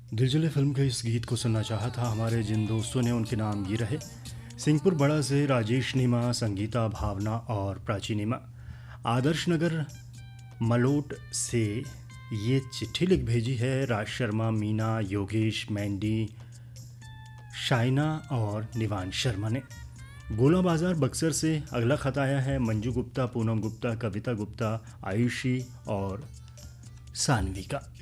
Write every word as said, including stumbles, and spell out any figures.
दिलजले film के इस गीत को सुनना चाहा था हमारे जिन दोस्तों ने, उनके नाम ये रहे। सिंहपुर बड़ा से राजेश नीमा, संगीता, भावना और प्राची नीमा। आदर्श नगर मलोट से ये चिट्ठी लिख भेजी है राज शर्मा, मीना, योगेश, मैंडी, शाइना और निवान शर्मा ने। गोला बाजार बक्सर से अगला खत आया है मंजू गुप्ता, पूनम गुप्ता, कविता गुप्ता, आयुषी और सानवी का।